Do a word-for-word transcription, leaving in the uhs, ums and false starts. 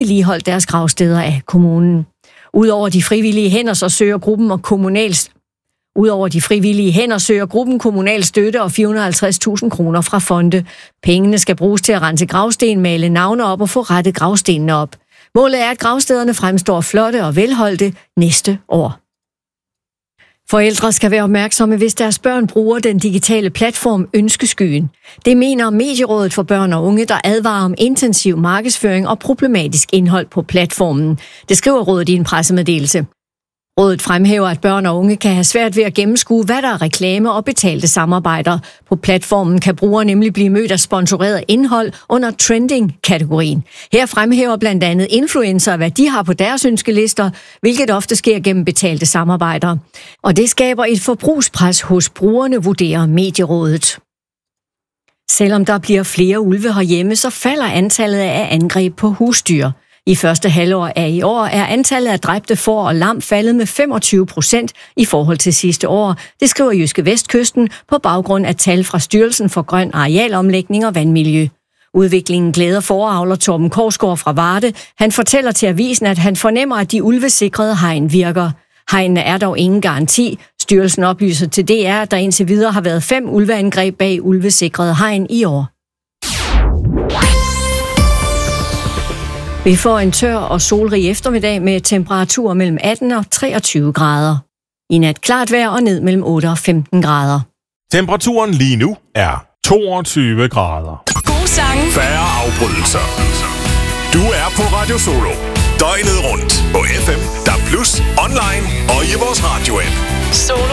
vedligeholdt deres gravsteder af kommunen. Udover de frivillige hænder, så søger gruppen og kommunalt Udover de frivillige hænder søger gruppen kommunal støtte og fire hundrede og halvtreds tusind kroner fra fonde. Pengene skal bruges til at rense gravsten, male navne op og få rettet gravstenene op. Målet er, at gravstederne fremstår flotte og velholdte næste år. Forældre skal være opmærksomme, hvis deres børn bruger den digitale platform Ønskeskyen. Det mener Medierådet for Børn og Unge, der advarer om intensiv markedsføring og problematisk indhold på platformen. Det skriver rådet i en pressemeddelelse. Rådet fremhæver, at børn og unge kan have svært ved at gennemskue, hvad der er reklame og betalte samarbejder. På platformen kan brugere nemlig blive mødt af sponsoreret indhold under trending-kategorien. Her fremhæver blandt andet influencer, hvad de har på deres ønskelister, hvilket ofte sker gennem betalte samarbejder. Og det skaber et forbrugspres hos brugerne, vurderer Medierådet. Selvom der bliver flere ulve herhjemme, så falder antallet af angreb på husdyr. I første halvår af i år er antallet af dræbte får og lam faldet med femogtyve procent i forhold til sidste år. Det skriver Jyske Vestkysten på baggrund af tal fra Styrelsen for Grøn Arealomlægning og Vandmiljø. Udviklingen glæder fåreavler Torben Korsgaard fra Varde. Han fortæller til avisen, at han fornemmer, at de ulvesikrede hegn virker. Hegnene er dog ingen garanti. Styrelsen oplyser til D R, at der indtil videre har været fem ulveangreb bag ulvesikrede hegn i år. Vi får en tør og solrig eftermiddag med temperaturer mellem atten og treogtyve grader. I nat klart vejr og ned mellem otte og femten grader. Temperaturen lige nu er toogtyve grader. God sange. Færre afbrydelser. Du er på Radio Solo. Døgnet rundt på F M, D A B plus, online og i vores radio-app. Solo.